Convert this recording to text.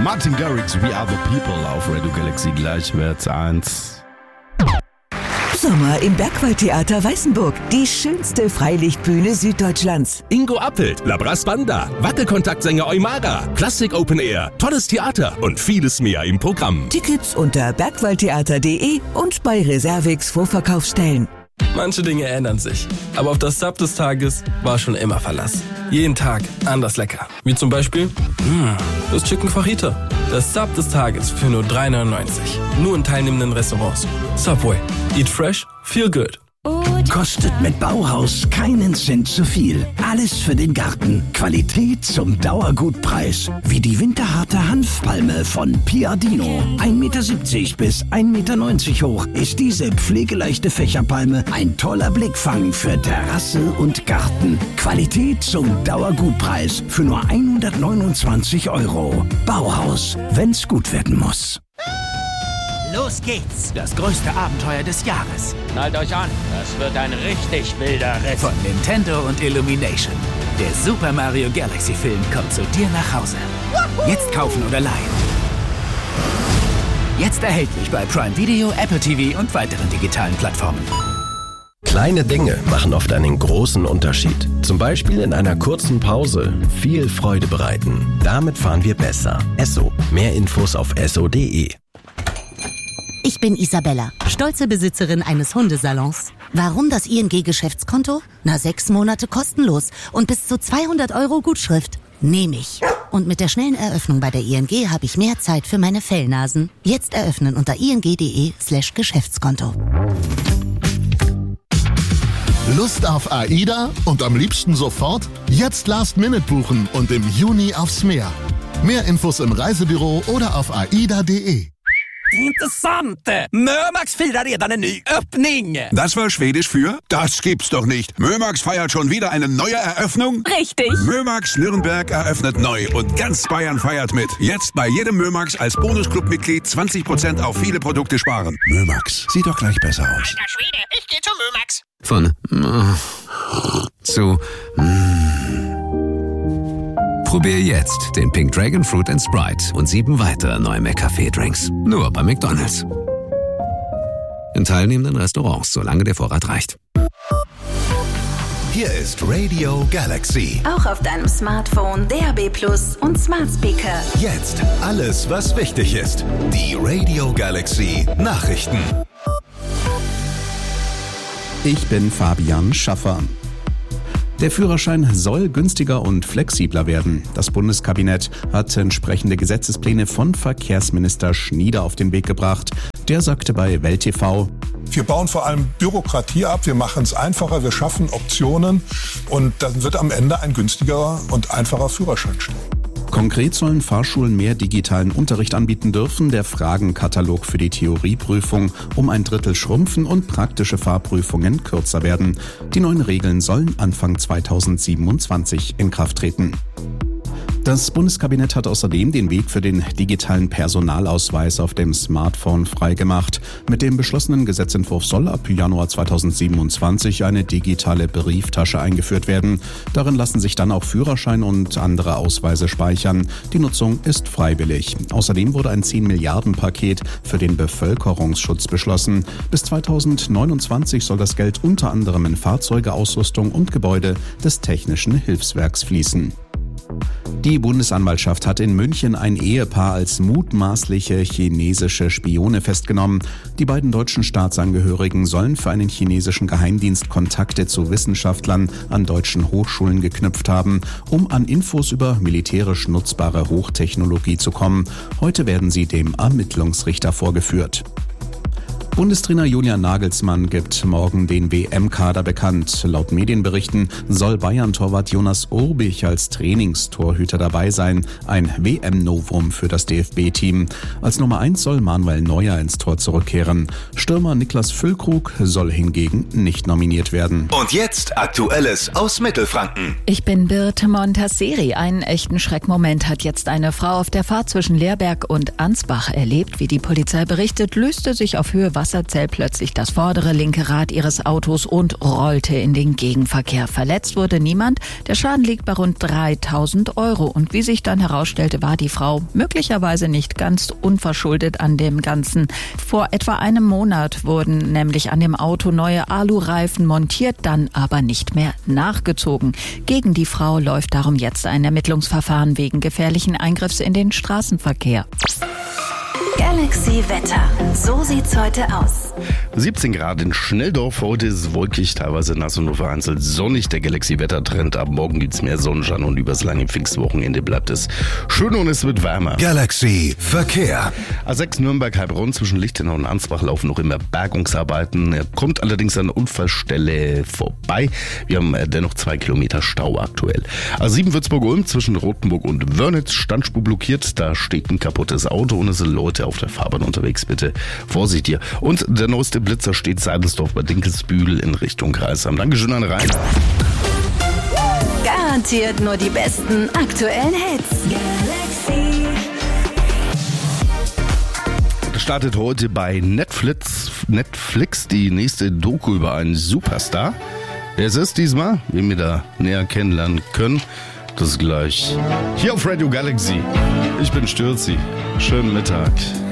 Martin Garrix, We Are the People auf Radio Galaxy Gleichwert 1. Sommer im Bergwaldtheater Weißenburg. Die schönste Freilichtbühne Süddeutschlands. Ingo Appelt, Labras Banda, Wackelkontaktsänger Eumara, Klassik Open Air, tolles Theater und vieles mehr im Programm. Tickets unter bergwaldtheater.de und bei Reservix Vorverkaufsstellen. Manche Dinge ändern sich, aber auf das Sub des Tages war schon immer Verlass. Jeden Tag anders lecker. Wie zum Beispiel das Chicken Fajita. Das Sub des Tages für nur 3,99. Nur in teilnehmenden Restaurants. Subway. Eat fresh, feel good. Kostet mit Bauhaus keinen Cent zu viel. Alles für den Garten. Qualität zum Dauergutpreis. Wie die winterharte Hanfpalme von Piadino. 1,70 Meter bis 1,90 Meter hoch ist diese pflegeleichte Fächerpalme ein toller Blickfang für Terrasse und Garten. Qualität zum Dauergutpreis für nur 129 €. Bauhaus, wenn's gut werden muss. Los geht's! Das größte Abenteuer des Jahres. Schnallt euch an, das wird ein richtig wilder Ritt. Von Nintendo und Illumination. Der Super Mario Galaxy Film kommt zu dir nach Hause. Jetzt kaufen oder leihen. Jetzt erhältlich bei Prime Video, Apple TV und weiteren digitalen Plattformen. Kleine Dinge machen oft einen großen Unterschied. Zum Beispiel in einer kurzen Pause viel Freude bereiten. Damit fahren wir besser. Esso. Mehr Infos auf esso.de. Ich bin Isabella, stolze Besitzerin eines Hundesalons. Warum das ING-Geschäftskonto? 6 Monate kostenlos und bis zu 200 € Gutschrift. Nehme ich. Und mit der schnellen Eröffnung bei der ING habe ich mehr Zeit für meine Fellnasen. Jetzt eröffnen unter ing.de/Geschäftskonto. Lust auf AIDA und am liebsten sofort? Jetzt Last Minute buchen und im Juni aufs Meer. Mehr Infos im Reisebüro oder auf aida.de. Intressant! Mömax firar redan en ny öppning! Das war Schwedisch für? Das gibt's doch nicht. Mömax feiert schon wieder eine neue Eröffnung? Richtig! Mömax Nürnberg eröffnet neu und ganz Bayern feiert mit. Jetzt bei jedem Mömax als Bonusclub-Mitglied 20% auf viele Produkte sparen. Mömax, sieht doch gleich besser aus. Alter Schwede, ich geh zu Mömax. Von zu Probier jetzt den Pink Dragon Fruit & Sprite und 7 weitere neue McCafé-Drinks. Nur bei McDonald's. In teilnehmenden Restaurants, solange der Vorrat reicht. Hier ist Radio Galaxy. Auch auf deinem Smartphone, DAB+ und Smart Speaker. Jetzt alles, was wichtig ist. Die Radio Galaxy Nachrichten. Ich bin Fabian Schaffer. Der Führerschein soll günstiger und flexibler werden. Das Bundeskabinett hat entsprechende Gesetzespläne von Verkehrsminister Schnieder auf den Weg gebracht. Der sagte bei Welt TV: Wir bauen vor allem Bürokratie ab, wir machen es einfacher, wir schaffen Optionen und dann wird am Ende ein günstigerer und einfacher Führerschein stehen. Konkret sollen Fahrschulen mehr digitalen Unterricht anbieten dürfen, der Fragenkatalog für die Theorieprüfung um 1/3 schrumpfen und praktische Fahrprüfungen kürzer werden. Die neuen Regeln sollen Anfang 2027 in Kraft treten. Das Bundeskabinett hat außerdem den Weg für den digitalen Personalausweis auf dem Smartphone freigemacht. Mit dem beschlossenen Gesetzentwurf soll ab Januar 2027 eine digitale Brieftasche eingeführt werden. Darin lassen sich dann auch Führerschein und andere Ausweise speichern. Die Nutzung ist freiwillig. Außerdem wurde ein 10-Milliarden-Paket für den Bevölkerungsschutz beschlossen. Bis 2029 soll das Geld unter anderem in Fahrzeuge, Ausrüstung und Gebäude des Technischen Hilfswerks fließen. Die Bundesanwaltschaft hat in München ein Ehepaar als mutmaßliche chinesische Spione festgenommen. Die beiden deutschen Staatsangehörigen sollen für einen chinesischen Geheimdienst Kontakte zu Wissenschaftlern an deutschen Hochschulen geknüpft haben, um an Infos über militärisch nutzbare Hochtechnologie zu kommen. Heute werden sie dem Ermittlungsrichter vorgeführt. Bundestrainer Julian Nagelsmann gibt morgen den WM-Kader bekannt. Laut Medienberichten soll Bayern-Torwart Jonas Urbich als Trainingstorhüter dabei sein. Ein WM-Novum für das DFB-Team. Als Nummer 1 soll Manuel Neuer ins Tor zurückkehren. Stürmer Niklas Füllkrug soll hingegen nicht nominiert werden. Und jetzt Aktuelles aus Mittelfranken. Ich bin Birte Montasseri. Einen echten Schreckmoment hat jetzt eine Frau auf der Fahrt zwischen Leerberg und Ansbach erlebt. Wie die Polizei berichtet, löste sich auf Höhe Wasser zerrt plötzlich das vordere linke Rad ihres Autos und rollte in den Gegenverkehr. Verletzt wurde niemand. Der Schaden liegt bei rund 3.000 Euro. Und wie sich dann herausstellte, war die Frau möglicherweise nicht ganz unverschuldet an dem Ganzen. Vor etwa einem Monat wurden nämlich an dem Auto neue Alureifen montiert, dann aber nicht mehr nachgezogen. Gegen die Frau läuft darum jetzt ein Ermittlungsverfahren wegen gefährlichen Eingriffs in den Straßenverkehr. Galaxy Wetter. So sieht's heute aus. 17 Grad in Schnelldorf. Heute ist es wolkig, teilweise nass und nur vereinzelt sonnig. Der Galaxy-Wetter-Trend. Ab morgen gibt's mehr Sonnenschein und übers lange Pfingstwochenende bleibt es schön und es wird wärmer. Galaxy Verkehr. A6 Nürnberg-Heilbronn zwischen Lichtenau und Ansbach laufen noch immer Bergungsarbeiten. Er kommt allerdings an Unfallstelle vorbei. Wir haben dennoch 2 Kilometer Stau aktuell. A7 Würzburg-Ulm zwischen Rothenburg und Wörnitz. Standspur blockiert. Da steht ein kaputtes Auto und es sind Leute auf der Fahrbahn unterwegs. Bitte Vorsicht hier. Und der neueste Blitzer steht Seidelsdorf bei Dinkelsbühl in Richtung Kreisheim. Dankeschön an Rhein. Garantiert nur die besten aktuellen Hits. Startet heute bei Netflix die nächste Doku über einen Superstar. Wer es ist diesmal, wen wir da näher kennenlernen können, das gleich hier auf Radio Galaxy. Ich bin Stürzi. Schönen Mittag.